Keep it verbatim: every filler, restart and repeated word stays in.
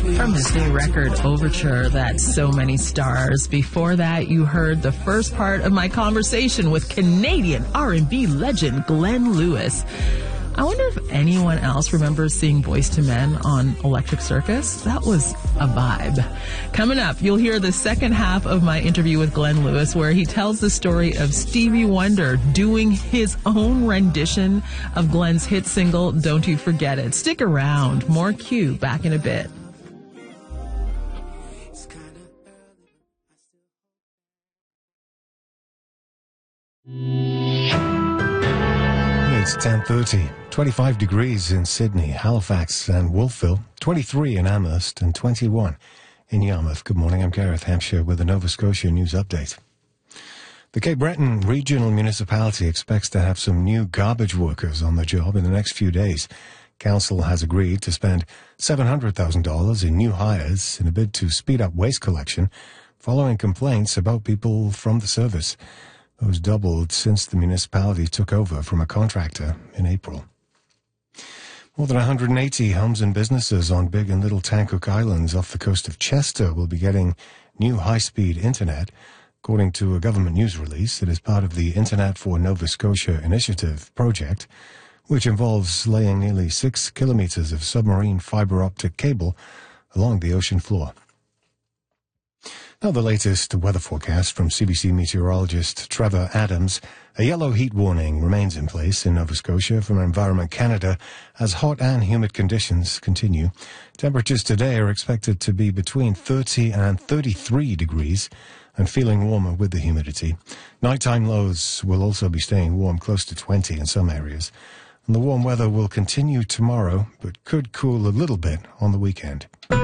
From his new record, Overture, that's So Many Stars. Before that, you heard the first part of my conversation with Canadian R and B legend Glenn Lewis. I wonder if anyone else remembers seeing Boyz two Men on Electric Circus. That was a vibe. Coming up, you'll hear the second half of my interview with Glenn Lewis, where he tells the story of Stevie Wonder doing his own rendition of Glenn's hit single, Don't You Forget It. Stick around. More Q back in a bit. It's ten thirty, twenty-five degrees in Sydney, Halifax and Wolfville, twenty-three in Amherst and twenty-one in Yarmouth. Good morning, I'm Gareth Hampshire with the Nova Scotia News Update. The Cape Breton Regional Municipality expects to have some new garbage workers on the job in the next few days. Council has agreed to spend seven hundred thousand dollars in new hires in a bid to speed up waste collection following complaints about people from the service. Those doubled since the municipality took over from a contractor in April. More than one hundred eighty homes and businesses on Big and Little Tancook Islands off the coast of Chester will be getting new high-speed internet. According to a government news release, it is part of the Internet for Nova Scotia Initiative project, which involves laying nearly six kilometers of submarine fiber optic cable along the ocean floor. Now the latest weather forecast from C B C meteorologist Trevor Adams. A yellow heat warning remains in place in Nova Scotia from Environment Canada as hot and humid conditions continue. Temperatures today are expected to be between thirty and thirty-three degrees and feeling warmer with the humidity. Nighttime lows will also be staying warm, close to twenty in some areas. And the warm weather will continue tomorrow, but could cool a little bit on the weekend.